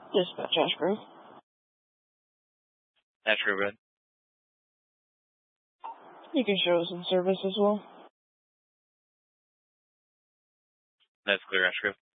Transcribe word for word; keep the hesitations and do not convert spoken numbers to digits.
Dispatch Ashgrove. Ashgrove, Red. You can show us in service as well. That's clear, Ashgrove.